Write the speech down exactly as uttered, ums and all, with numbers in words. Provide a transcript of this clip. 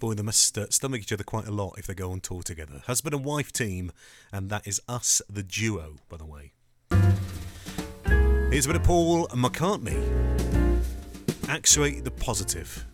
Boy, they must uh, stomach each other quite a lot if they go on tour together. Husband and wife team, and that is Us, the duo, by the way. Here's a bit of Paul McCartney. Actuate the positive.